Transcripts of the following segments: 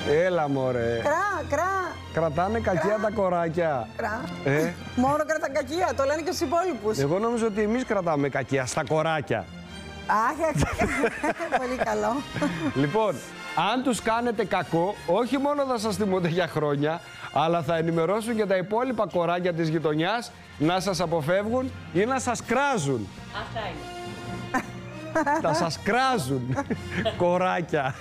Έλα μωρέ. Κρατάνε κακία τα κοράκια. Μόνο κρατάνε κακία, το λένε και στους υπόλοιπους. Εγώ νομίζω ότι εμείς κρατάμε κακία στα κοράκια. Πολύ καλό. Λοιπόν, αν τους κάνετε κακό, όχι μόνο θα σας θυμούνται για χρόνια, αλλά θα ενημερώσουν και τα υπόλοιπα κοράκια της γειτονιάς να σας αποφεύγουν ή να σας κράζουν. Αυτά είναι. Θα σας κράζουν, κοράκια.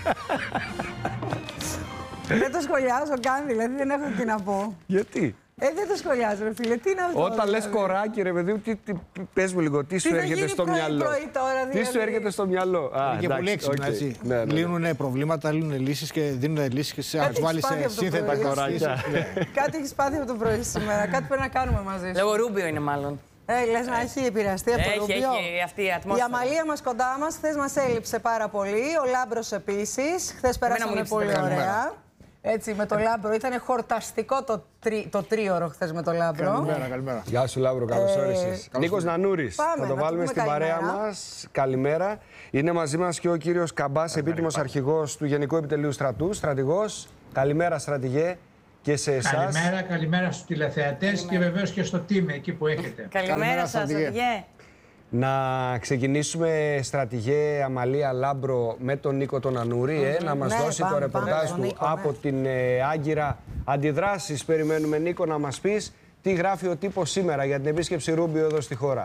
Δεν το σχολιάζω καν, δηλαδή δεν έχω τι να πω. Γιατί? Δεν το σχολιάζω, ρε φίλε. Τι είναι αυτό? Όταν λες κοράκι, ρε παιδί, πες μου λίγο, τι σου έρχεται στο μυαλό? Τι σου έρχεται στο μυαλό? Και πολύ έξυπνα, έτσι. Λύνουν προβλήματα, λύνουν λύσεις και δίνουν λύσεις και σε βάλει σε σύνθετα κοράκια. Κάτι έχεις πάθει από το πρωί σήμερα. Κάτι πρέπει να κάνουμε μαζί σου. Λόγω Ρούμπιο είναι μάλλον. Λες να έχει επηρεαστεί από το Ρούμπιο. Έχει αυτή η ατμόσφαιρα. Η Αμαλία μας κοντά μας, χθες μας έλειψε πάρα πολύ. Ο Λάμπρος επίσης. Χθες περάσαμε πολύ ωραία. Έτσι, με το Λάμπρο. Ήταν χορταστικό το τρίωρο χθες με το Λάμπρο. Καλημέρα. Γεια σου Λάμπρο, καλώς όρισες. Νίκος Νανούρης, θα το βάλουμε στην παρέα μας. Καλημέρα. Είναι μαζί μας και ο κύριος Καμπάς, επίτιμος αρχηγός του Γενικού Επιτελείου Στρατού, στρατηγός. Καλημέρα στρατηγέ και σε εσάς. Καλημέρα στους τηλεθεατές και βεβαίως και στο team εκεί που έχετε. Καλημέρα σας, στρατηγέ. Να ξεκινήσουμε, στρατηγέ Αμαλία Λάμπρο, με τον Νίκο τον Νανούρη, να μας δώσει το ρεπορτάζ του από την Άγκυρα. Αντιδράσεις περιμένουμε, Νίκο, να μας πεις τι γράφει ο τύπος σήμερα για την επίσκεψη Ρούμπιο εδώ στη χώρα.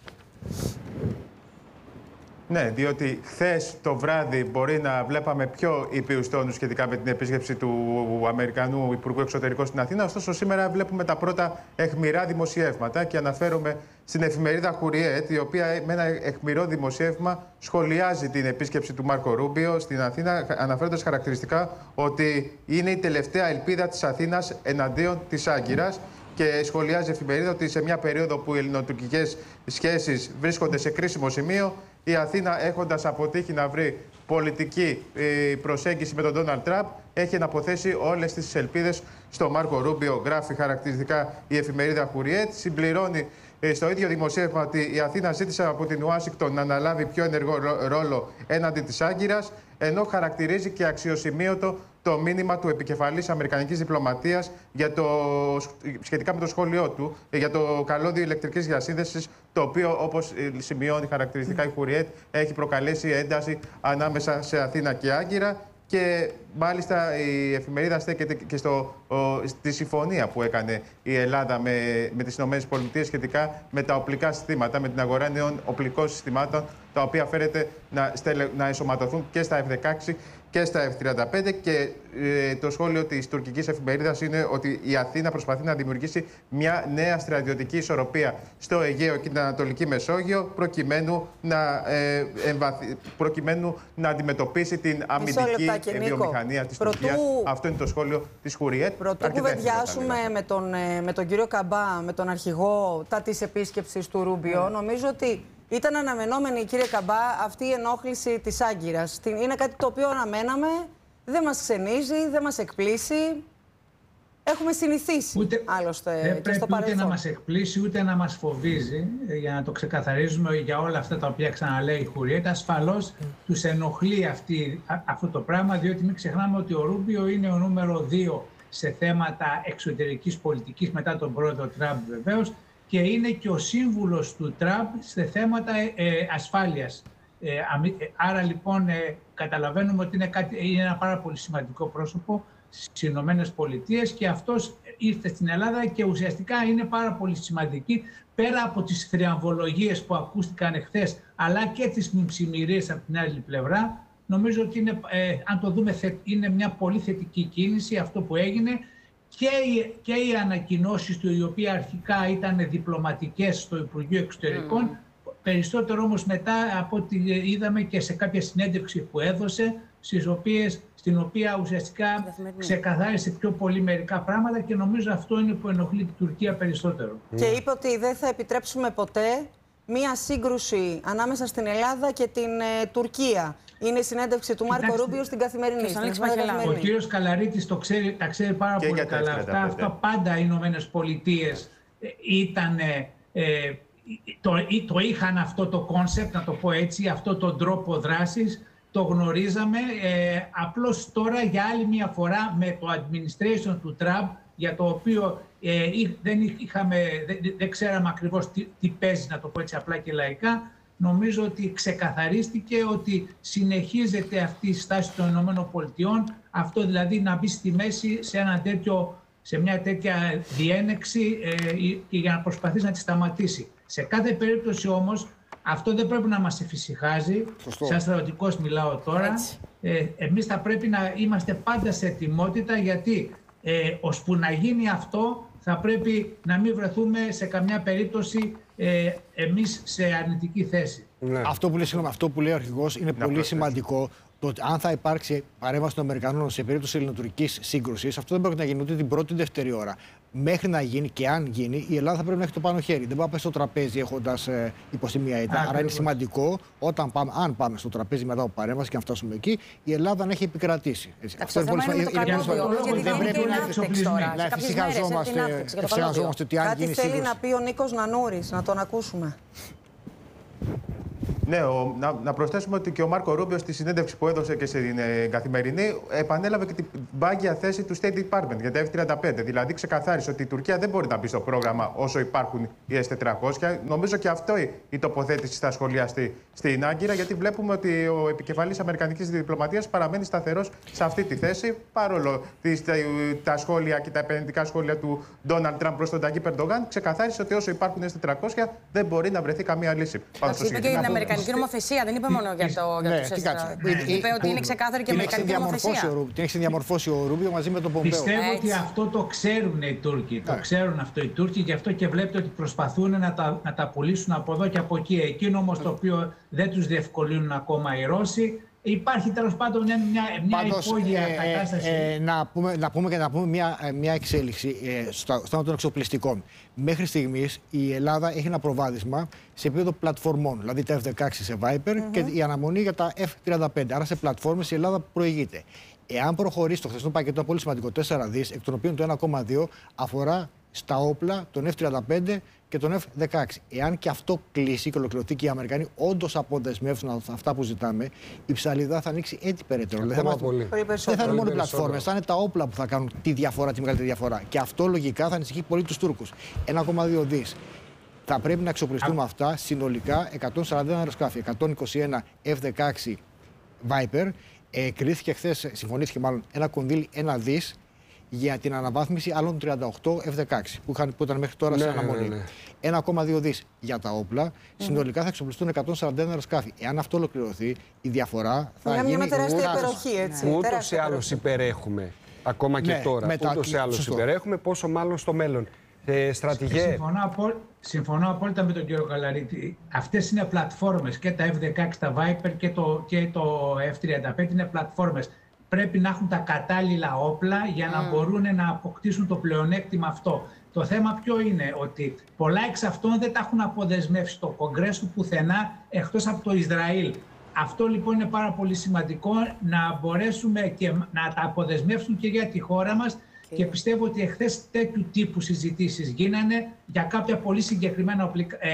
Ναι, διότι χθες το βράδυ μπορεί να βλέπαμε πιο ήπιους τόνους σχετικά με την επίσκεψη του Αμερικανού Υπουργού Εξωτερικών στην Αθήνα. Ωστόσο, σήμερα βλέπουμε τα πρώτα αιχμηρά δημοσιεύματα και αναφέρομαι στην εφημερίδα Χουριέτ, η οποία με ένα αιχμηρό δημοσίευμα σχολιάζει την επίσκεψη του Μάρκο Ρούμπιο στην Αθήνα, αναφέροντας χαρακτηριστικά ότι είναι η τελευταία ελπίδα της Αθήνας εναντίον της Άγκυρας. Και σχολιάζει η εφημερίδα ότι σε μια περίοδο που οι ελληνοτουρκικές σχέσεις βρίσκονται σε κρίσιμο σημείο, η Αθήνα, έχοντας αποτύχει να βρει πολιτική προσέγγιση με τον Ντόναλντ Τραμπ, έχει αναποθέσει όλες τις ελπίδες στο Μάρκο Ρούμπιο. Γράφει χαρακτηριστικά η εφημερίδα Χουριέτ. Συμπληρώνει στο ίδιο δημοσίευμα ότι η Αθήνα ζήτησε από την Ουάσιγκτον να αναλάβει πιο ενεργό ρόλο έναντι της Άγκυρας, ενώ χαρακτηρίζει και αξιοσημείωτο το μήνυμα του επικεφαλής Αμερικανικής διπλωματίας σχετικά με το σχόλιο του για το καλώδιο ηλεκτρικής διασύνδεσης, το οποίο, όπως σημειώνει χαρακτηριστικά η Χουριέτ, έχει προκαλέσει ένταση ανάμεσα σε Αθήνα και Άγκυρα. Και μάλιστα η εφημερίδα στέκεται και στη συμφωνία που έκανε η Ελλάδα με τις ΗΠΑ σχετικά με τα οπλικά συστήματα, με την αγορά νέων οπλικών συστημάτων, τα οποία φέρεται να ενσωματωθούν και στα F-16 και στα F-35. Και το σχόλιο της τουρκικής εφημερίδας είναι ότι η Αθήνα προσπαθεί να δημιουργήσει μια νέα στρατιωτική ισορροπία στο Αιγαίο και την Ανατολική Μεσόγειο, προκειμένου να αντιμετωπίσει την αμυντική βιομηχανία της Τουρκίας. Αυτό είναι το σχόλιο της Χουριέτ. Πρωτού κουβεντιάσουμε με τον κύριο Καμπά, με τον αρχηγό της επίσκεψης του Ρούμπιο, νομίζω ότι ήταν αναμενόμενη, κύριε Καμπά, αυτή η ενόχληση της Άγκυρας. Είναι κάτι το οποίο αναμέναμε, δεν μας ξενίζει, δεν μας εκπλήσει. Έχουμε συνηθίσει άλλωστε και στο παρελθόν. Ούτε να μας εκπλήσει, ούτε να μας φοβίζει, για να το ξεκαθαρίζουμε για όλα αυτά τα οποία ξαναλέει η Χουριέτ. Ασφαλώς τους ενοχλεί αυτό το πράγμα, διότι μην ξεχνάμε ότι ο Ρούμπιο είναι ο νούμερο 2 σε θέματα εξωτερικής πολιτικής μετά τον πρόεδρο Τραμπ βεβαίως, και είναι και ο σύμβουλος του Τραμπ σε θέματα ασφάλειας. Άρα λοιπόν καταλαβαίνουμε ότι είναι ένα πάρα πολύ σημαντικό πρόσωπο στις Ηνωμένες Πολιτείες, και αυτός ήρθε στην Ελλάδα και ουσιαστικά είναι πάρα πολύ σημαντική, πέρα από τις θριαμβολογίες που ακούστηκαν εχθές, αλλά και τις μυψημυρίες από την άλλη πλευρά. Νομίζω ότι είναι, αν το δούμε, είναι μια πολύ θετική κίνηση αυτό που έγινε, και οι ανακοινώσεις του, οι οποίες αρχικά ήταν διπλωματικές στο Υπουργείο Εξωτερικών, περισσότερο όμως μετά από ό,τι είδαμε και σε κάποια συνέντευξη που έδωσε, στην οποία ουσιαστικά ξεκαθάρισε πιο πολύ μερικά πράγματα, και νομίζω αυτό είναι που ενοχλεί την Τουρκία περισσότερο. Και είπε ότι δεν θα επιτρέψουμε ποτέ μία σύγκρουση ανάμεσα στην Ελλάδα και την Τουρκία. Είναι η συνέντευξη του Μάρκο Ρούμπιο στην Καθημερινή. Ο κύριος Καλαρίτης τα ξέρει πάρα πολύ καλά αυτά. Αυτό πάντα οι Ηνωμένες Πολιτείες το είχαν αυτό το κόνσεπτ, να το πω έτσι, αυτό τον τρόπο δράσης, το γνωρίζαμε. Απλώς τώρα για άλλη μια φορά με το administration του Τραμπ, για το οποίο δεν ξέραμε ακριβώς τι παίζει, να το πω έτσι απλά και λαϊκά, νομίζω ότι ξεκαθαρίστηκε ότι συνεχίζεται αυτή η στάση των ΗΠΑ, αυτό δηλαδή να μπει στη μέση σε μια τέτοια διένεξη και για να προσπαθήσει να τη σταματήσει. Σε κάθε περίπτωση όμως, αυτό δεν πρέπει να μας εφησυχάζει. Σαν στρατιωτικός μιλάω τώρα. Εμείς θα πρέπει να είμαστε πάντα σε ετοιμότητα, γιατί ώσπου να γίνει αυτό θα πρέπει να μην βρεθούμε σε καμιά περίπτωση εμείς σε αρνητική θέση. Ναι. Αυτό που λέει ο αρχηγός είναι πολύ σημαντικό. Το ότι αν θα υπάρξει παρέμβαση των Αμερικανών σε περίπτωση ελληνοτουρκικής σύγκρουσης, αυτό δεν πρέπει να γίνει ούτε την πρώτη δεύτερη ώρα. Μέχρι να γίνει και αν γίνει, η Ελλάδα θα πρέπει να έχει το πάνω χέρι. Δεν μπορεί να πάει στο τραπέζι έχοντας υποστεί μια ήττα. Άρα είναι σημαντικό, αν πάμε στο τραπέζι μετά από παρέμβαση και αν φτάσουμε εκεί, η Ελλάδα να έχει επικρατήσει. Αυτό είναι πολύ σημαντικό. Δεν πρέπει να εφησυχαζόμαστε ότι αν γίνει σύγκρουση. Κάτι θέλει να πει ο Νίκος Νανούρης, να τον ακούσουμε. Ναι, να προσθέσουμε ότι και ο Μάρκο Ρούμπιο στη συνέντευξη που έδωσε και στην Καθημερινή επανέλαβε και την πάγια θέση του State Department για τα F-35. Δηλαδή ξεκαθάρισε ότι η Τουρκία δεν μπορεί να μπει στο πρόγραμμα όσο υπάρχουν οι S-400. Νομίζω και αυτό η τοποθέτηση θα σχολιαστεί στην Άγκυρα, γιατί βλέπουμε ότι ο επικεφαλής Αμερικανικής διπλωματίας παραμένει σταθερός σε αυτή τη θέση, παρόλο τα σχόλια και τα επενδυτικά σχόλια του Ντόναλντ Τραμπ προς τον Ταγί Ερντογάν. Ξεκαθάρισε ότι όσο υπάρχουν S-400 δεν μπορεί να βρεθεί καμία λύση. Αμερικανική νομοθεσία, δεν είπε μόνο για τους S-400. Είπε ότι είναι ξεκάθαρη και η Αμερικανική νομοθεσία. Την έχει διαμορφώσει ο Ρούμπιο μαζί με τον Πομπέο. Πιστεύω ότι αυτό το ξέρουν οι Τούρκοι. Το ξέρουν αυτό οι Τούρκοι, γι' αυτό και βλέπετε ότι προσπαθούν να τα πουλήσουν από εδώ και από εκεί. Εκείνο όμως το οποίο δεν τους διευκολύνουν ακόμα οι Ρώσοι. Υπάρχει τέλος πάντων μια υπόγεια κατάσταση. Να πούμε μια εξέλιξη στο θέμα των εξοπλιστικών. Μέχρι στιγμής η Ελλάδα έχει ένα προβάδισμα σε επίπεδο πλατφορμών, δηλαδή τα F-16 σε Viper και η αναμονή για τα F-35. Άρα σε πλατφόρμες η Ελλάδα προηγείται. Εάν προχωρήσει το χθεσινό πακέτο, πολύ σημαντικό, 4 δις, εκ των οποίων το 1,2 αφορά στα όπλα, τον F-35 και τον F-16. Εάν και αυτό κλείσει και ολοκληρωθεί και οι Αμερικανοί όντως αποδεσμεύσουν αυτά που ζητάμε, η ψαλίδα θα ανοίξει έτσι περαιτέρω. Δεν θα είναι μόνο οι πλατφόρμες, θα είναι τα όπλα που θα κάνουν τη μεγαλύτερη διαφορά. Και αυτό λογικά θα ανησυχεί πολύ τους Τούρκους. 1,2 δις. Θα πρέπει να εξοπλιστούμε αυτά συνολικά 141 αεροσκάφη, 121 F-16 Viper. Κρίθηκε χθες, συμφωνήθηκε μάλλον, ένα κονδύλι 1 δις για την αναβάθμιση άλλων 38 F-16 που ήταν μέχρι τώρα σε αναμονή. 1,2 δις για τα όπλα. Συνολικά θα εξοπλιστούν 141 αεροσκάφη. Εάν αυτό ολοκληρωθεί, η διαφορά θα γίνει μια τεράστια υπεροχή, έτσι. Ούτως ή άλλως υπερέχουμε. Ακόμα και τώρα. Ούτως ή άλλως υπερέχουμε, πόσο μάλλον στο μέλλον. Στρατηγέ. Συμφωνώ απόλυτα με τον κύριο Καλαρίτη. Αυτές είναι πλατφόρμες. Και τα F-16, τα Viper και το F-35 είναι πλατφόρμες. Πρέπει να έχουν τα κατάλληλα όπλα για να μπορούν να αποκτήσουν το πλεονέκτημα αυτό. Το θέμα ποιο είναι, ότι πολλά εξ αυτών δεν τα έχουν αποδεσμεύσει το Κογκρέσο πουθενά εκτός από το Ισραήλ. Αυτό λοιπόν είναι πάρα πολύ σημαντικό, να μπορέσουμε και να τα αποδεσμεύσουν και για τη χώρα μας. Και πιστεύω ότι εχθές τέτοιου τύπου συζητήσεις γίνανε για κάποια πολύ συγκεκριμένα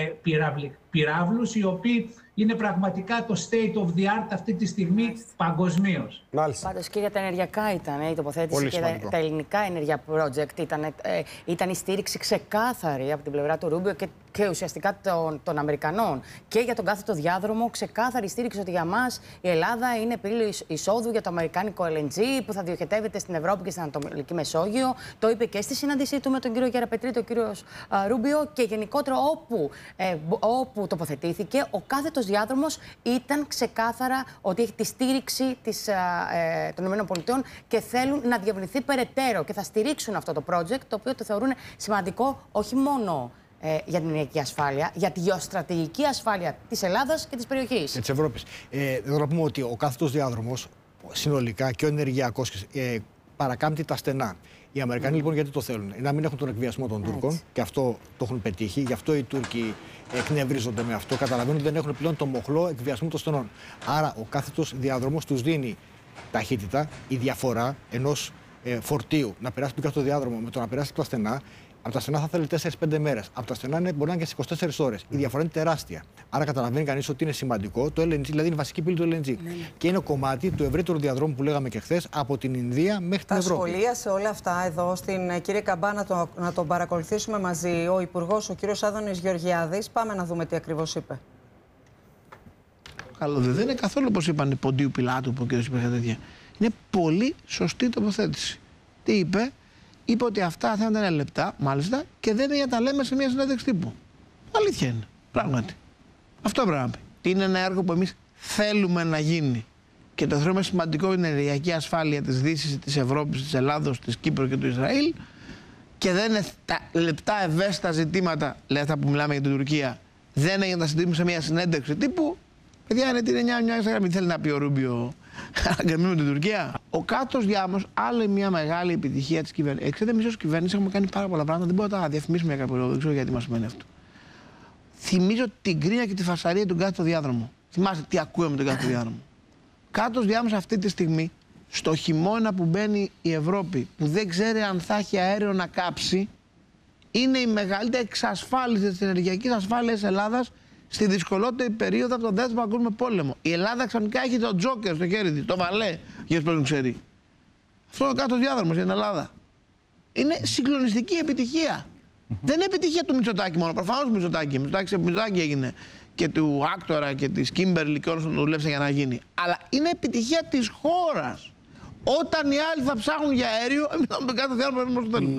πυράβλους, οι οποίοι είναι πραγματικά το state of the art αυτή τη στιγμή παγκοσμίως. Πάντως και για τα ενεργειακά ήταν η τοποθέτηση και τα ελληνικά ενεργειακά project ήταν η στήριξη ξεκάθαρη από την πλευρά του Ρούμπιο και ουσιαστικά των Αμερικανών. Και για τον κάθετο διάδρομο, ξεκάθαρη στήριξη ότι για μας η Ελλάδα είναι πύλη εισόδου για το αμερικάνικο LNG που θα διοχετεύεται στην Ευρώπη και στην Ανατολική Μεσόγειο. Το είπε και στη συνάντησή του με τον κύριο Γεραπετρίτη, ο κύριος Ρούμπιο, και γενικότερα όπου τοποθετήθηκε, ο κάθετος διάδρομος ήταν ξεκάθαρα ότι έχει τη στήριξη των ΗΠΑ και θέλουν να διευρυνθεί περαιτέρω και θα στηρίξουν αυτό το project, το οποίο το θεωρούν σημαντικό όχι μόνο για την ενεργειακή ασφάλεια, για τη γεωστρατηγική ασφάλεια της Ελλάδας και της περιοχής. Και της Ευρώπης. Εδώ να πούμε ότι ο κάθετος διάδρομος συνολικά και ο ενεργειακός παρακάμπτει τα στενά. Οι Αμερικανοί λοιπόν γιατί το θέλουν? Να μην έχουν τον εκβιασμό των Τούρκων και αυτό το έχουν πετύχει. Γι' αυτό οι Τούρκοι εκνευρίζονται με αυτό. Καταλαβαίνουν ότι δεν έχουν πλέον το μοχλό εκβιασμού των στενών. Άρα ο κάθετος διάδρομος τους δίνει ταχύτητα, η διαφορά ενός φορτίου να περάσει τον κάθετο διάδρομο με το να περάσει τα στενά. Από τα στενά θα θέλει 4-5 μέρες. Από τα στενά μπορεί να είναι και στις 24 ώρες. Η διαφορά είναι τεράστια. Άρα καταλαβαίνει κανείς ότι είναι σημαντικό το LNG, δηλαδή είναι η βασική πύλη του LNG. Και είναι κομμάτι του ευρύτερου διαδρόμου που λέγαμε και χθες από την Ινδία μέχρι την Ευρώπη. Τα σχολεία σε όλα αυτά εδώ, στην κύριε Καμπά, να τον παρακολουθήσουμε μαζί. Ο Υπουργός, ο κύριος Άδωνης Γεωργιάδης. Πάμε να δούμε τι ακριβώς είπε. Καλό δεν είναι καθόλου όπως είπαν Ποντίου Πιλάτου που ο κύριος είπε τέτοια. Είναι πολύ σωστή τοποθέτηση. Τι είπε? Είπε ότι αυτά θα ήταν λεπτά, μάλιστα, και δεν είναι για τα λέμε σε μια συνέντευξη τύπου. Αλήθεια είναι. Πράγματι. Αυτό πρέπει να πει. Είναι ένα έργο που εμείς θέλουμε να γίνει. Και το θεωρούμε σημαντικό είναι η ενεργειακή ασφάλεια της Δύσης, της Ευρώπης, της Ελλάδος, της Κύπρου και του Ισραήλ. Και δεν είναι τα λεπτά ευαίσθητα ζητήματα, λέει αυτά που μιλάμε για την Τουρκία, δεν είναι για να τα συζητήσουμε σε μια συνέντευξη τύπου. Παιδιά, είναι την 9 μην θέλει να πει ο Ρούμπιο αγκρεμί την Τουρκία. Ο κάτω διάμος, άλλη μια μεγάλη επιτυχία της κυβέρνησης. Ξέρετε, εμείς ως κυβέρνηση έχουμε κάνει πάρα πολλά πράγματα. Δεν μπορούμε να τα διαφημίσουμε για κάποιο λόγο. Δεν ξέρω γιατί μας σημαίνει αυτό. Θυμίζω την κρίνια και τη φασαρία του κάτω διάδρομο. Θυμάστε τι ακούγαμε τον κάτω διάδρομο. Κάτω διάμος αυτή τη στιγμή, στο χειμώνα που μπαίνει η Ευρώπη, που δεν ξέρει αν θα έχει αέριο να κάψει, είναι η μεγαλύτερη εξασφάλιση της ενεργειακής ασφάλειας της Ελλάδας στη δυσκολότερη περίοδο από τον Δεύτερο Παγκόσμιο Πόλεμο. Η Ελλάδα ξαφνικά έχει τον Τζόκερ στο χέρι της, το Βαλέ, για όσους δεν ξέρει. Αυτό είναι ο κάτω διάδρομος για την Ελλάδα. Είναι συγκλονιστική επιτυχία. Δεν είναι επιτυχία του Μητσοτάκη μόνο. Προφανώς του Μητσοτάκη έγινε και του Άκτορα και της Κίμπερλι και όλων που δουλεύσαν για να γίνει. Αλλά είναι επιτυχία της χώρας. Όταν οι άλλοι θα ψάχνουν για αέριο, εμείς θα πούμε κάτω διάδρομο όμως το θέλουμε.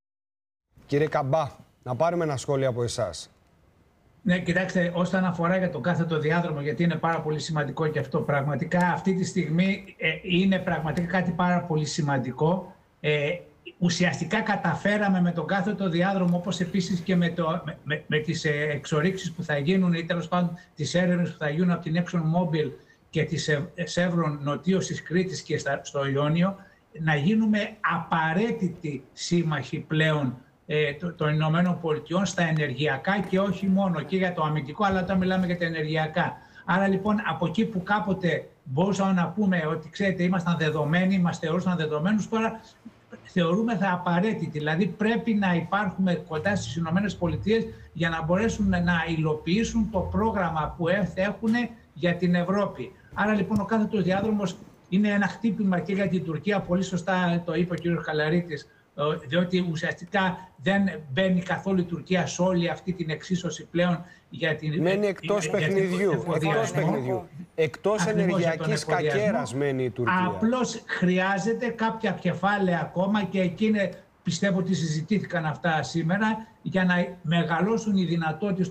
Κύριε Καμπά, να πάρουμε ένα σχόλιο από εσάς. Ναι, κοιτάξτε, όσον αφορά για τον κάθετο διάδρομο, γιατί είναι πάρα πολύ σημαντικό και αυτό πραγματικά, αυτή τη στιγμή είναι πραγματικά κάτι πάρα πολύ σημαντικό. Ουσιαστικά καταφέραμε με τον κάθετο διάδρομο, όπως επίσης και με τις εξορίξεις που θα γίνουν ή τέλος πάντων τις έρευνες που θα γίνουν από την ExxonMobil και της Chevron νοτίωσης Κρήτης και στο Ιόνιο, να γίνουμε απαραίτητοι σύμμαχοι πλέον των Ηνωμένων Πολιτειών στα ενεργειακά και όχι μόνο και για το αμυντικό, αλλά όταν μιλάμε για τα ενεργειακά. Άρα λοιπόν από εκεί που κάποτε μπορούσαμε να πούμε ότι ξέρετε ήμασταν δεδομένοι, μας θεωρούσαν δεδομένους, τώρα θεωρούμεθα απαραίτητοι. Δηλαδή πρέπει να υπάρχουμε κοντά στις Ηνωμένες Πολιτείες για να μπορέσουν να υλοποιήσουν το πρόγραμμα που έχουν για την Ευρώπη. Άρα λοιπόν ο κάθετος διάδρομος είναι ένα χτύπημα και για την Τουρκία, πολύ σωστά το είπε ο κ. Χαλαρίτης, διότι ουσιαστικά δεν μπαίνει καθόλου η Τουρκία σε όλη αυτή την εξίσωση πλέον για την... Μένει εκτός παιχνιδιού. Εκτός ενεργειακής κακέρας μένει η Τουρκία. Απλώς χρειάζεται κάποια κεφάλαια ακόμα και εκείνη πιστεύω ότι συζητήθηκαν αυτά σήμερα για να μεγαλώσουν οι δυνατότητες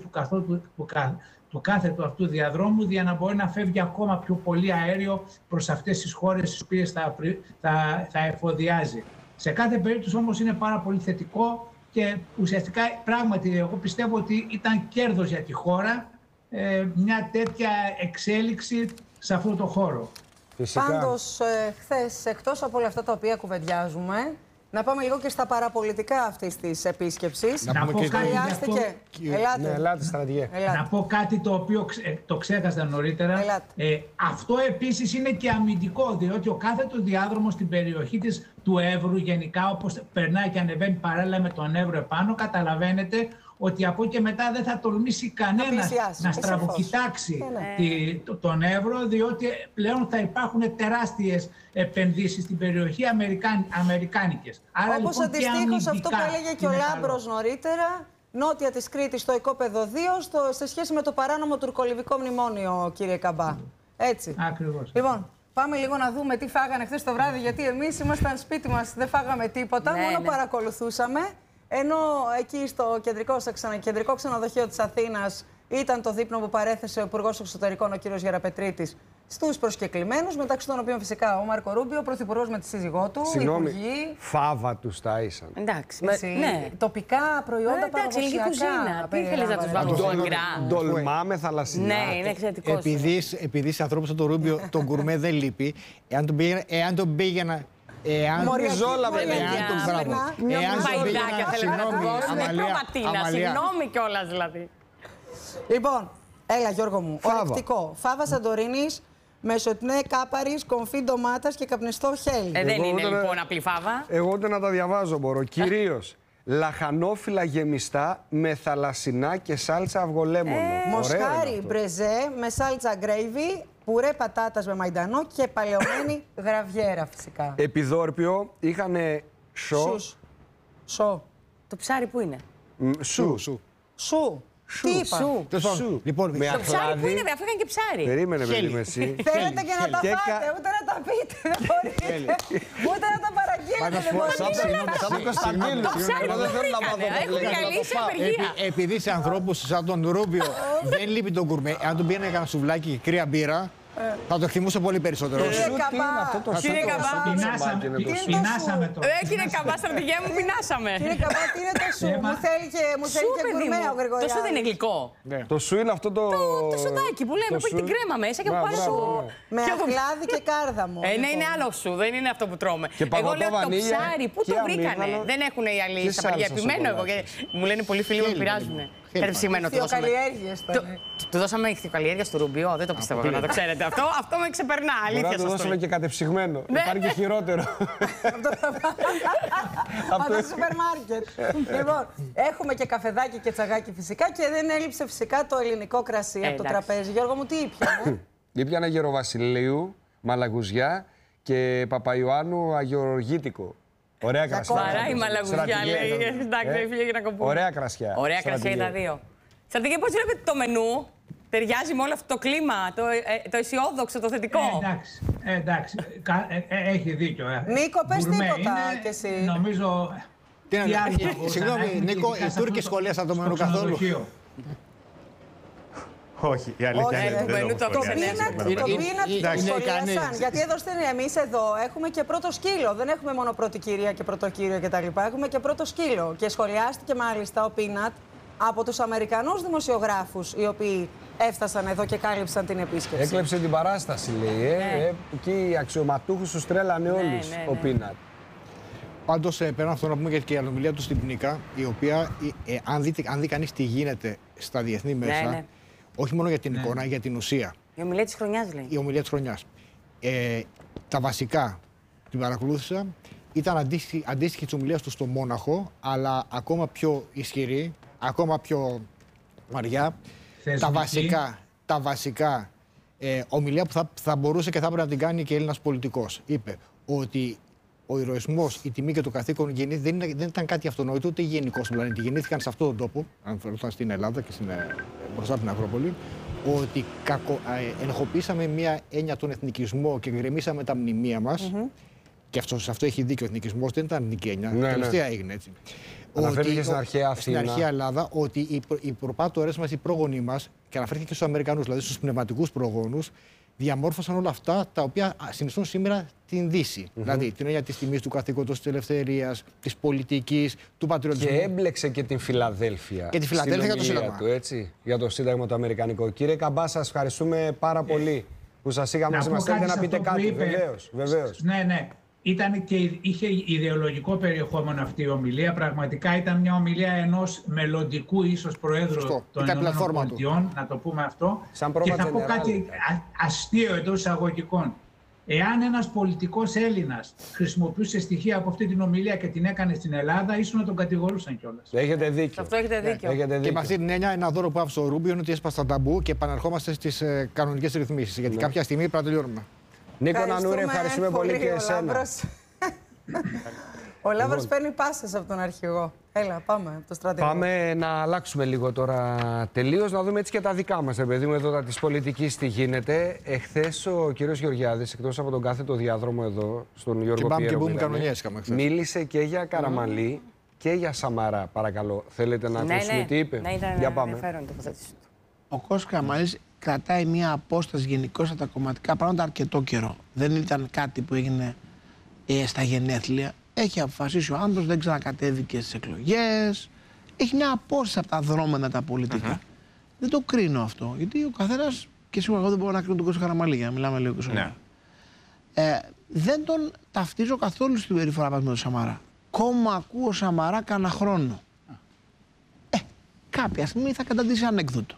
του κάθετου αυτού διαδρόμου για να μπορεί να φεύγει ακόμα πιο πολύ αέριο προς αυτές τις χώρες τις οποίες θα εφοδιάζει. Σε κάθε περίπτωση όμως είναι πάρα πολύ θετικό και ουσιαστικά πράγματι εγώ πιστεύω ότι ήταν κέρδος για τη χώρα μια τέτοια εξέλιξη σε αυτό το χώρο. Φυσικά. Πάντως χθες, εκτός από όλα αυτά τα οποία κουβεντιάζουμε, να πάμε λίγο και στα παραπολιτικά αυτής της επίσκεψης. Να πω χρειάστηκε. Ελάτε, στρατηγέ. Να πω κάτι το οποίο το ξέχασα νωρίτερα. Αυτό επίσης είναι και αμυντικό, διότι ο κάθετος διάδρομος στην περιοχή του Εύρου, γενικά όπως περνάει και ανεβαίνει παράλληλα με τον Εύρο επάνω, καταλαβαίνετε ότι από εκεί και μετά δεν θα τολμήσει κανένας να στραβοκοιτάξει τον Εύρο, διότι πλέον θα υπάρχουν τεράστιες επενδύσεις στην περιοχή αμερικάνικες. Άρα, όπως λοιπόν, αντιστοίχως αυτό που έλεγε και ο Λάμπρος νωρίτερα, νότια της Κρήτης στο οικόπεδο 2, σε σχέση με το παράνομο τουρκολιβικό μνημόνιο, κύριε Καμπά. Έτσι. Ακριβώς. Λοιπόν, πάμε λίγο να δούμε τι φάγανε χθες το βράδυ, γιατί εμείς ήμασταν σπίτι μας, δεν φάγαμε τίποτα, μόνο παρακολουθούσαμε. Ενώ εκεί στο κεντρικό ξενοδοχείο της Αθήνας ήταν το δείπνο που παρέθεσε ο Υπουργός Εξωτερικών, ο κ. Γεραπετρίτης, στους προσκεκλημένους, μεταξύ των οποίων φυσικά ο Μάρκο Ρούμπιο, ο Πρωθυπουργός με τη σύζυγό του, συγγνώμη, υπουργοί. φάβα τους τάισαν. Εντάξει. Ναι. Τοπικά προϊόντα παραδοσιακά. Κουζίνα. Τι θέλεις να τους βάλουν φουαγκρά. Ντολμά με θαλασσινά. Ναι, είναι εξαιρετικό. Επειδή σε ανθρώπους σαν τον Ρούμπιο τον γκουρμέ δεν λείπει, εάν τον πήγαινα. Εάν τον συγγνώμη κιόλας δηλαδή. Λοιπόν, έλα Γιώργο μου, ορεκτικό. Φάβα Σαντορίνης, μεσοτνέ κάπαρης, κομφή ντομάτας και καπνιστό χέλι. Δεν είναι λοιπόν απλή φάβα. Εγώ ούτε να τα διαβάζω μπορώ. Κυρίως λαχανόφυλλα γεμιστά με θαλασσινά και σάλτσα αυγολέμονο. Μοσχάρι μπρεζέ με σάλτσα γκρέιβι, πουρέ πατάτας με μαϊντανό και παλαιωμένη γραβιέρα φυσικά. Επιδόρπιο είχανε Σο. Το ψάρι που είναι? Σου. Τι είπα? Σου. Λοιπόν, με Το ψάρι που αχλάδι. είναι, αφού είχαν και ψάρι. Περίμενε εσύ. Θέλετε και να τα φάτε, ούτε να τα πείτε. Δεν μπορείτε. Ούτε να τα παραγγείλετε. Δεν μπορείτε. Σαν τον Κωνσταντίνο. Το ψάρι που βρήκανε. Έχουν διαλύσει απεργία. Επειδή σε ανθρώπους σαν τον Ρούμπιο δεν λείπει το γκουρμέ, αν του πήγαινε ένα σουβλάκι κρύα μπύρα, θα το εκτιμούσε πολύ περισσότερο. Κύριε Καμπά, πεινάσαμε τώρα. Κύριε Καμπά, στρατηγέ μου, πεινάσαμε. Κύριε Καμπά, τι είναι το σου? Μου θέλει και γκουρμέ ο Γρηγοριάδης. Το σου δεν είναι γλυκό? Το σου είναι αυτό το. Το σοδάκι που λέμε, που έχει την κρέμα μέσα και που πάει σου. Με αχλάδι και κάρδαμο. Ναι, είναι άλλο σου, δεν είναι αυτό που τρώμε. Εγώ λέω το ψάρι, πού το βρήκανε? Δεν έχουν οι άλλοι στα παιδιά. Επιμένω εγώ. Μου λένε πολλοί φίλοι μου πειράζουν. Κατεψυγμένο του δώσαμε. Του δώσαμε ηχθειοκαλλιέργεια στο Ρουμπιό, δεν το πιστεύω να το ξέρετε. Αυτό με ξεπερνά, αλήθεια. Μπορούμε να το δώσουμε και κατεψυγμένο. Υπάρχει και χειρότερο. Από το σούπερ μάρκετ. Λοιπόν, έχουμε και καφεδάκι και τσαγάκι φυσικά και δεν έλειψε φυσικά το ελληνικό κρασί από το τραπέζι. Γιώργο μου, τι ήπιανε? Ήπιανε Γεροβασιλείου, Μαλαγουζιά και Παπαϊωάννου Αγιοργίτικο. Ωραία κρασιά. Βαράει η Μαλαγουζιά, λέει. Εντάξει, έφυγε για να κοπούν. Ωραία κρασιά. Ωραία κρασιά για τα δύο. Στρατηγέ, πώς βλέπετε το μενού? Ταιριάζει με όλο αυτό το κλίμα, το αισιόδοξο, το θετικό? Εντάξει. Έχει δίκιο. Νίκο, πες τίποτα κι εσύ. Νομίζω. Συγγνώμη, Νίκο, οι Τούρκοι σχολίασαν το μενού καθόλου? Όχι, η αλήθεια είναι ότι το πίνατ το σχολίασαν. Γιατί εδώ εμείς εδώ έχουμε και πρώτο σκύλο. Δεν έχουμε μόνο πρώτη κυρία και πρωτοκύριο κτλ. Έχουμε και πρώτο σκύλο. Και σχολιάστηκε μάλιστα ο πίνατ από τους Αμερικανούς δημοσιογράφους, οι οποίοι έφτασαν εδώ και κάλυψαν την επίσκεψη. Έκλεψε την παράσταση, λέει. Εκεί οι αξιωματούχους τους τρέλανε όλους ο πίνατ. Πάντως, πέραν αυτό να πούμε και η ανομιλία του στην Πνίκα, η οποία, αν δει κανείς τι γίνεται στα διεθνή μέσα, όχι μόνο για την εικόνα, για την ουσία. Η ομιλία της χρονιάς, λέει. Η ομιλία της χρονιάς. Τα βασικά την παρακολούθησα. Ήταν αντίστοιχη της ομιλίας του στο Μόναχο, αλλά ακόμα πιο ισχυρή, ακόμα πιο βαριά. Τα βασικά ομιλία που θα μπορούσε και θα έπρεπε να την κάνει και Έλληνας πολιτικός. Είπε ότι ο ηρωισμός, η τιμή και το καθήκον δεν ήταν κάτι αυτονόητο, ούτε γενικό στον πλανήτη. Γεννήθηκαν σε αυτόν τον τόπο, αν φερόταν στην Ελλάδα και μπροστά από την Ακρόπολη, ότι ενοχοποιήσαμε μια έννοια τον εθνικισμό και γκρεμίσαμε τα μνημεία μας. Και σε αυτό έχει δίκιο ο εθνικισμός, δεν ήταν εθνική έννοια. Τελευταία έγινε έτσι. Αναφέρθηκε στην αρχαία Αθήνα. Στην αρχαία Ελλάδα, ότι οι προπάτορες μας, οι πρόγονοί μας, και αναφέρθηκε και στους Αμερικανούς, δηλαδή στους πνευματικούς προγόνους, διαμόρφωσαν όλα αυτά τα οποία συνιστούν σήμερα την Δύση. Δηλαδή την έννοια της τιμής του καθήκοντος, της ελευθερίας, της πολιτικής, του πατριωτισμού. Και έμπλεξε και την Φιλαδέλφια. Και τη Φιλαδέλφια για το Σύνταγμα. Για το Σύνταγμα το Αμερικανικό. Κύριε Καμπά, σας ευχαριστούμε πάρα πολύ που σας είχαμε μαζί μας. Θέλετε να πείτε κάτι? Βεβαίως. Ναι. Είχε ιδεολογικό περιεχόμενο αυτή η ομιλία. Πραγματικά ήταν μια ομιλία ενός μελλοντικού ίσως Προέδρου των ΗΠΑ, να το πούμε αυτό. Και θα πω κάτι αστείο εντός εισαγωγικών. Εάν ένας πολιτικός Έλληνας χρησιμοποιούσε στοιχεία από αυτή την ομιλία και την έκανε στην Ελλάδα, ίσως να τον κατηγορούσαν κιόλας. Έχετε δίκιο. Αυτό έχετε δίκιο. Και με αυτή την έννοια, ένα δώρο που άφησε ο Ρούμπιο είναι ότι έσπασε τα ταμπού και επαναρχόμαστε στις κανονικές ρυθμίσεις. Γιατί κάποια στιγμή πρέπει να τελειώνουμε. Νίκο Νανούρη, ευχαριστούμε πολύ και εσένα. Ο Λάβρος παίρνει πάσες από τον αρχηγό. Έλα, πάμε το στρατηγό. Πάμε να αλλάξουμε λίγο τώρα τελείως, να δούμε έτσι και τα δικά μας, παιδί μου, εδώ της πολιτικής τι γίνεται. Εχθές ο κύριος Γεωργιάδης, εκτός από τον κάθετο διάδρομο εδώ, στον Γιώργο Πιέρο, μίλησε και για Καραμανλή και για Σαμαρά. Παρακαλώ, θέλετε να ακούσουμε τι είπε? Ναι, ήταν ενδιαφέρον η τοποθέτηση του. Ο Κώστας Καραμανλής κρατάει μια απόσταση γενικώς από τα κομματικά πράγματα αρκετό καιρό. Δεν ήταν κάτι που έγινε στα γενέθλια. Έχει αποφασίσει ο άνθρωπος, δεν ξανακατέβηκε στις εκλογές. Έχει μια απόσταση από τα δρόμενα τα πολιτικά. Δεν το κρίνω αυτό, γιατί ο καθένας, και σίγουρα εγώ δεν μπορώ να κρίνω τον Κώστα Καραμανλή, για να μιλάμε λίγο και σοβαρά. Δεν τον ταυτίζω καθόλου στην περιφορά μας με τον Σαμαρά. Κόμμα ακούω Σαμαρά κανένα χρόνο. Κάποια στιγμή θα καταντήσει ανέκδοτο.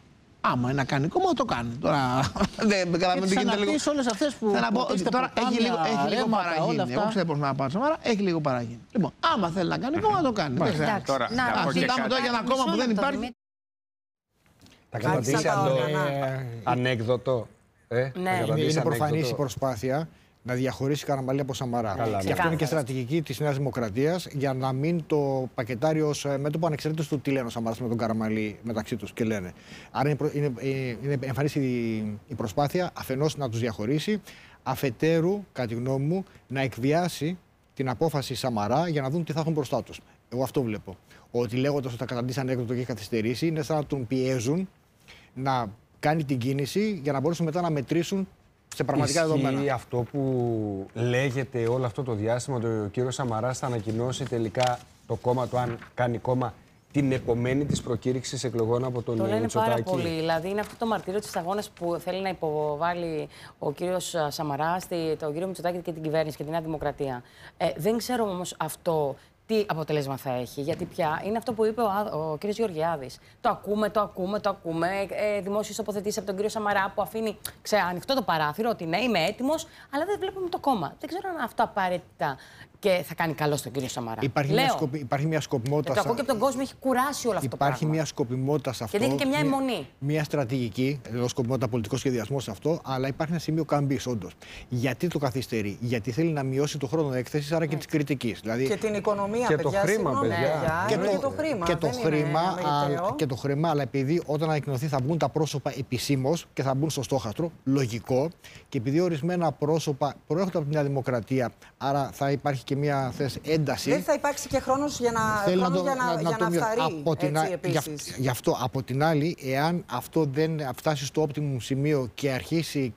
Άμα είναι να κάνει κόμμα, το κάνει. Τώρα δεν καταλαβαίνω τι γίνεται λίγο. Όλες αυτές που θέλω να πω ότι τώρα έχει λίγο παραγίνει. Εγώ ξέρω πώς να πάω Σαμαρά, έχει λίγο παραγίνει. Λοιπόν, άμα θέλει να κάνει κόμμα, το κάνει. Τώρα, συζητάμε τώρα για ένα κόμμα που δεν υπάρχει. Θα κρατήσει ανέκδοτο. Είναι προφανής η προσπάθεια να διαχωρίσει Καραμανλή από Σαμαρά. Και αυτό είναι και στρατηγική της Νέας Δημοκρατίας για να μην το πακετάρει ως μέτωπο ανεξαρτήτως του τι λένε ο Σαμαράς με τον Καραμανλή μεταξύ τους και λένε. Άρα είναι εμφανής η προσπάθεια αφενός να τους διαχωρίσει, αφετέρου, κατά τη γνώμη μου, να εκβιάσει την απόφαση Σαμαρά για να δουν τι θα έχουν μπροστά τους. Εγώ αυτό βλέπω. Ότι λέγοντας ότι θα καταντήσει ανέκδοτο και έχει καθυστερήσει, είναι σαν να τον πιέζουν να κάνει την κίνηση για να μπορέσουν μετά να μετρήσουν σε πραγματικά δεδομένα. Ισχύει αυτό που λέγεται όλο αυτό το διάστημα ότι ο κύριος Σαμαράς θα ανακοινώσει τελικά το κόμμα του, αν κάνει κόμμα, την επομένη της προκήρυξης εκλογών από τον Μητσοτάκη. Το λένε πάρα πολύ. Δηλαδή είναι αυτό το μαρτύριο της αγώνας που θέλει να υποβάλει ο κύριος Σαμαράς, τον κύριο Μητσοτάκη και την κυβέρνηση και τη Νέα Δημοκρατία. Δεν ξέρω όμως αυτό τι αποτέλεσμα θα έχει. Γιατί πια είναι αυτό που είπε ο κύριος Γεωργιάδης. Το ακούμε. Δημόσιες τοποθετήσεις από τον κύριο Σαμαρά που αφήνει ανοιχτό το παράθυρο ότι ναι, είμαι έτοιμος, αλλά δεν βλέπουμε το κόμμα. Δεν ξέρω αν αυτό απαραίτητα και θα κάνει καλό στον κύριο Σαμαρά. Υπάρχει μια σκοπιμότητα. Το ακούω και από τον κόσμο, έχει κουράσει όλο αυτό το πράγμα. Υπάρχει μια σκοπιμότητα σε αυτό. Και δίνει και μια αιμονή. Μια στρατηγική, ενώ σκοπιμότητα πολιτικό σχεδιασμό σε αυτό, αλλά υπάρχει ένα σημείο καμπής όντως. Γιατί το καθυστερεί? Γιατί θέλει να μειώσει το χρόνο έκθεσης, άρα και της κριτικής. Δηλαδή, και την οικονομία, και παιδιά, το χρήμα, παιδιά. Και το χρήμα, αλλά επειδή όταν ανακοινωθεί θα μπουν τα πρόσωπα επισήμως και θα μπουν στο στόχαστρο, λογικό, και επειδή ορισμένα πρόσωπα προέρχονται από τη Νέα Δημοκρατία, άρα θα υπάρχει και μια ένταση. Δεν θα υπάρξει και χρόνος για να φθαρεί. Γι' αυτό, από την άλλη, εάν αυτό δεν φτάσει στο optimum σημείο και αρχίσει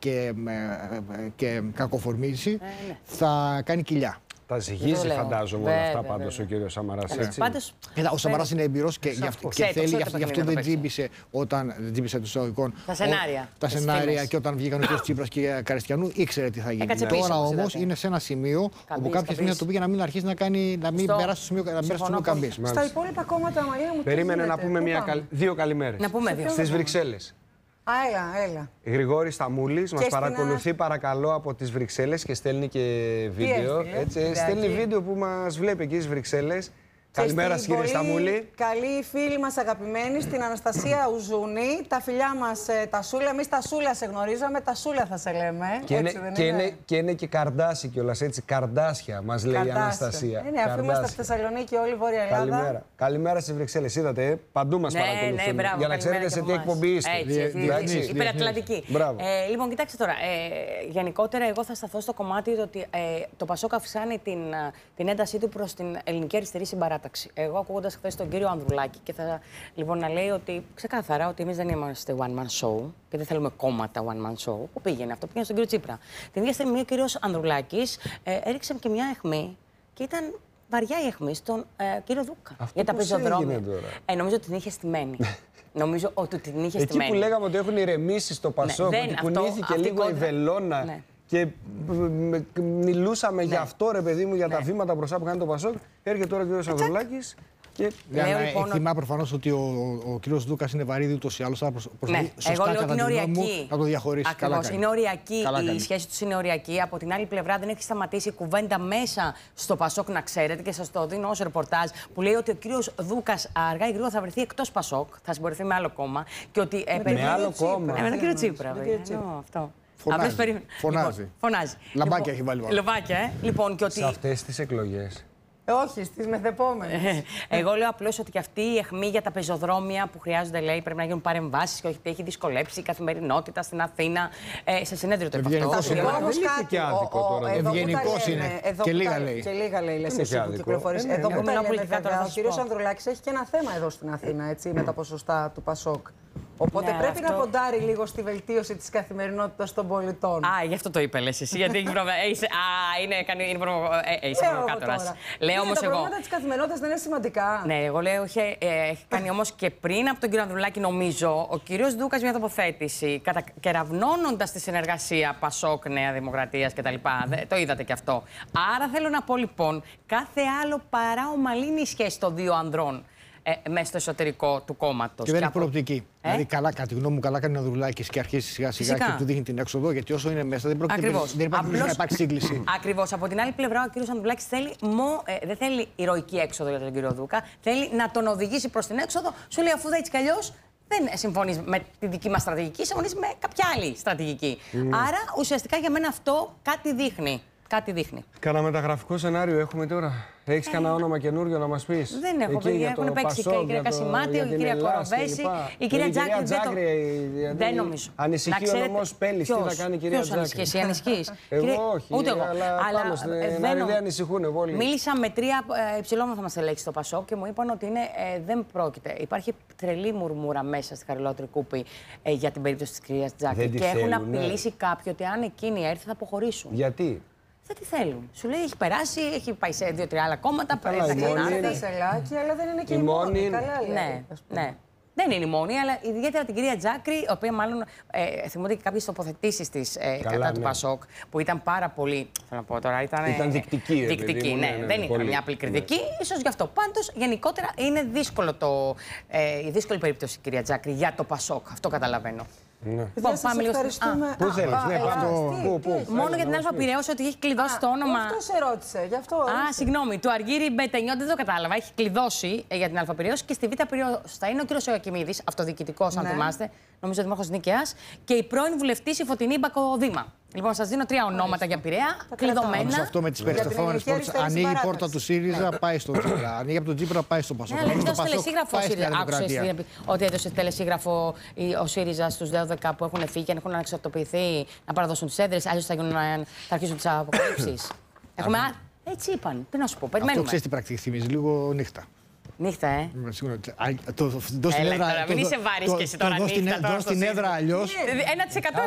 και κακοφορμήσει, θα κάνει κοιλιά. Τα ζυγίζει, φαντάζομαι, όλα αυτά πάντως ο κύριος Σαμαράς. Ο Σαμαράς είναι εμπειρός και γι' αυτό δεν τζίμπησε όταν. Δεν τζίμπησε των εισαγωγικών. Τα σενάρια και όταν βγήκαν ο κύριος Τσίπρας και Καριστιανού, ήξερε τι θα γίνει. Τώρα όμως είναι σε ένα σημείο όπου κάποια στιγμή θα του πήγε να μην αρχίσει να μην περάσει στο σημείο καμπής. Στα υπόλοιπα κόμματα, Μαρία μου. Περίμενε να πούμε δύο καλημέρες. Στις Βρυξέλλες. Έλα. Γρηγόρης Σταμούλης μας παρακολουθεί παρακαλώ από τις Βρυξέλλες και στέλνει και βίντεο. Στέλνει βίντεο που μας βλέπει εκεί στις Βρυξέλλες. Καλημέρα, κύριε Σταμούλη. Καλή φίλη μας αγαπημένη, στην Αναστασία Ουζούνη. Τα φιλιά μας, τα Σούλα. Εμείς τα Σούλα σε γνωρίζαμε, τα Σούλα θα σε λέμε. Και είναι και καρντάσι κιόλας, έτσι. Καρντάσια μας λέει η Αναστασία. Ναι, αφού είμαστε στη Θεσσαλονίκη, όλη η Βόρεια Ελλάδα. Καλημέρα στις Βρυξέλλες. Είδατε, παντού μας παρακολουθούν. Ναι, για να ξέρετε σε τι εκπομπή είστε. Έτσι, υπερατλαντική. Λοιπόν, κοιτάξτε τώρα. Γενικότερα, εγώ θα σταθώ στο κομμάτι ότι το Πασόκ αυξάνει την έντασή του προς την ελληνική αριστερή συμπαράταξη. Εγώ ακούγοντας χθες τον κύριο Ανδρουλάκη και θα λοιπόν να λέει ότι ξεκάθαρα ότι εμείς δεν είμαστε one man show και δεν θέλουμε κόμματα one man show. Πού πήγαινε αυτό? Πήγαινε στον κύριο Τσίπρα. Την ίδια στιγμή ο κύριος Ανδρουλάκης έριξε και μια αιχμή και ήταν βαριά η αιχμή στον κύριο Δούκα. Αυτό για τα πεζοδρόμια. Νομίζω ότι την είχε στημένη. Νομίζω ότι την είχε στημένη. Εκεί που λέγαμε ότι έχουν ηρεμήσει στο Πασόκ, ότι κουνήθηκε λίγο η βελόνα. Και μιλούσαμε γι' αυτό, ρε παιδί μου, για τα βήματα μπροστά που κάνει το Πασόκ. Έρχεται τώρα ο κ. Ανδρουλάκης και. Εκτιμά προφανώς ότι ο κ. Δούκας είναι βαρύδι ούτως ή άλλως. Θα προσπαθεί σωστά κατά τη γνώμη μου να το διαχωρίσει. Ακριβώς. Είναι οριακή. Η σχέση τους είναι οριακή. Από την άλλη πλευρά δεν έχει σταματήσει η κουβέντα μέσα στο Πασόκ, να ξέρετε, και σας το δίνω ως ρεπορτάζ, που λέει ότι ο κ. Δούκας αργά ή γρήγορα θα βρεθεί εκτός Πασόκ, θα συμπορευτεί με άλλο κόμμα. Με άλλο κόμμα. Με τον κ. Τσίπρα. Αυτό. Φωνάζει. Λαμπάκια έχει βάλει. Λαμπάκια, λοιπόν, και ότι. Σε αυτές τις εκλογές. Όχι, στις μεθεπόμενες. Εγώ λέω απλώς ότι και αυτή η αιχμή για τα πεζοδρόμια που χρειάζονται, λέει, πρέπει να γίνουν παρεμβάσεις και όχι ότι έχει δυσκολέψει η καθημερινότητα στην Αθήνα. Σε συνέδριο το είπα αυτό. Ευγενικός είναι. Και λίγα λέει. Και λίγα λέει, λες εσύ που κυκλοφορείς. Εδώ που μιλάω πολιτικά τώρα. Ο κύριος Ανδρουλάκης έχει και ένα θέμα εδώ στην Αθήνα, έτσι, με τα ποσοστά του Πασόκ. Οπότε πρέπει να ποντάρει λίγο στη βελτίωση της καθημερινότητας των πολιτών. Γι' αυτό το είπε, λες εσύ. Γιατί έχει πρόβλημα. Είναι προβοκάτορας. Λέω όμως εγώ. Τα προβλήματα της καθημερινότητας δεν είναι σημαντικά. Ναι, εγώ λέω έχει κάνει όμως και πριν από τον κύριο Ανδρουλάκη, νομίζω, ο κύριος Δούκας μια τοποθέτηση κεραυνώνοντας τη συνεργασία Πασόκ, Νέα Δημοκρατίας κτλ. Το είδατε κι αυτό. Άρα θέλω να πω λοιπόν, κάθε άλλο παρά ομαλή είναι η σχέση των δύο ανδρών. μέσα στο εσωτερικό του κόμματος. Και δεν έχει προοπτική. Δηλαδή, κατά τη γνώμη μου, καλά κάνει ο Ανδρουλάκης και αρχίσει σιγά-σιγά και του δείχνει την έξοδο, γιατί όσο είναι μέσα δεν πρόκειται να υπάρξει σύγκληση. Ακριβώς. Από την άλλη πλευρά, ο κ. Ανδρουλάκης δεν θέλει ηρωική έξοδο για τον κ. Δούκα. Θέλει να τον οδηγήσει προς την έξοδο. Σου λέει, αφού έτσι κι αλλιώς δεν συμφωνείς με τη δική μας στρατηγική, συμφωνείς με κάποια άλλη στρατηγική. Άρα, ουσιαστικά για μένα αυτό κάτι δείχνει. Κάνα μεταγραφικό σενάριο έχουμε τώρα. Έχεις κανένα όνομα καινούριο να μας πεις? Δεν έχω, παιδιά. Έχουν παίξει και η κυρία Κασιμάτη, η κυρία Κοροβέση, η κυρία Τζάκρη. Δεν νομίζω. Ανησυχεί ο νομός Πέλης, τι θα κάνει η κυρία Τζάκρη? Ποιος ανησυχείς? Εγώ όχι, ούτε εγώ. Αλλά δεν ανησυχούν όλοι. Μίλησα με 3 υψηλόμαθα στελέχη στο Πασόκ και μου είπαν ότι δεν πρόκειται. Υπάρχει τρελή μουρμούρα μέσα στη Χαριλότρη Κούπη για την περίπτωση της κυρίας Τζάκρη. Και έχουν απειλήσει κάποιοι ότι αν εκείνη έρθει θα αποχωρήσουν. Γιατί? Δεν τι θέλουν. Σου λέει έχει περάσει, έχει πάει σε 2-3 άλλα κόμματα. Πρέπει να ξανάρθει σε Λάκη, αλλά δεν είναι και η μόνη. Ναι. Δεν είναι η μόνη, αλλά ιδιαίτερα την κυρία Τζάκρη, η οποία μάλλον θυμούνται και κάποιες τοποθετήσεις της κατά του Πασόκ, που ήταν πάρα πολύ. Θέλω να πω τώρα, ήταν δεικτική. Δεικτική, ναι. Δεν ήταν μια απλή κριτική, ίσως γι' αυτό. Πάντως, γενικότερα είναι η δύσκολη περίπτωση η κυρία Τζάκρη για το Πασόκ. Αυτό καταλαβαίνω. Ναι. Λοιπόν, πάμε λίγο Πού θέλεις, μόνο για την Αλφα Πειραιώς ότι έχει κλειδώσει το όνομα. Αυτό σε ρώτησε, γι' αυτό. Συγγνώμη, του Αργύρη Μπετενιό δεν το κατάλαβα. Έχει κλειδώσει για την Αλφα Πειραιώς και στη Β' Πειραιώς θα είναι ο κ. Ιωακιμίδης, αυτοδιοικητικός, αν θυμάστε, νομίζω δημάρχος Νίκαιας, και η πρώην βουλευτής η Φωτεινή Μπακοδήμα. Λοιπόν, σας δίνω 3 ονόματα για Πειραιά, κλειδωμένα. Αυτό με τις περιστρεφόμενες πόρτες. Ανοίγει η πόρτα του ΣΥΡΙΖΑ, πάει στο Τσίπρα. Ανοίγει από τον Τσίπρα, πάει στο Πασόκ. Ναι, έδωσε τελεσίγραφο ο ΣΥΡΙΖΑ. Άκουσες ότι έδωσε τελεσίγραφο ο ΣΥΡΙΖΑ στους 12 που έχουν φύγει και αν έχουν αναξαρτοποιηθεί να παραδώσουν τις έδρες, αλλιώς θα αρχίσουν τις αποκαλύψεις. Έτσι είπαν. Τι να σου πω, περιμένουμε. Αυτό ξέρεις τι πρακτική θυμίζει, λίγο νύχτα. Νύχτα, Μην είσαι βάρης και εσύ τώρα νύχτα. Δώσ' την έδρα αλλιώς. 1%